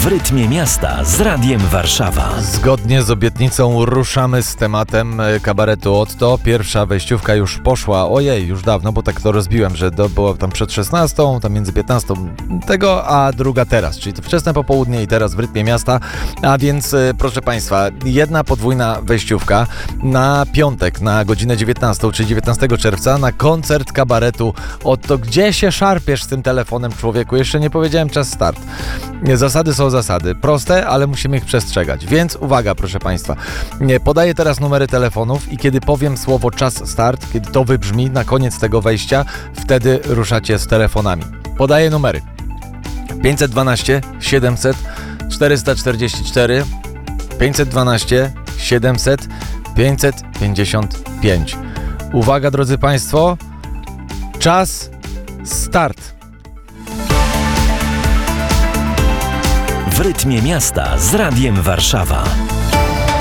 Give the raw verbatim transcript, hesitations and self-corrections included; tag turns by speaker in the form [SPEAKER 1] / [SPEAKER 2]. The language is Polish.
[SPEAKER 1] W rytmie miasta z Radiem Warszawa.
[SPEAKER 2] Zgodnie z obietnicą ruszamy z tematem kabaretu Otto. Pierwsza wejściówka już poszła, ojej, już dawno, bo tak to rozbiłem, że to było tam przed szesnastą, tam między piętnastą tego, a druga teraz, czyli to wczesne popołudnie i teraz w rytmie miasta. A więc proszę Państwa, jedna podwójna wejściówka na piątek, na godzinę dziewiętnastą, czyli dziewiętnastego czerwca, na koncert kabaretu Otto. Gdzie się szarpiesz z tym telefonem, człowieku? Jeszcze nie powiedziałem, czas start. Zasady są zasady. Proste, ale musimy ich przestrzegać. Więc uwaga, proszę Państwa. Podaję teraz numery telefonów i kiedy powiem słowo czas start, kiedy to wybrzmi na koniec tego wejścia, wtedy ruszacie z telefonami. Podaję numery. pięćset dwanaście siedemset czterysta czterdzieści cztery, pięćset dwanaście siedemset pięćset pięćdziesiąt pięć. Uwaga, drodzy Państwo. Czas start.
[SPEAKER 1] W rytmie miasta z Radiem Warszawa.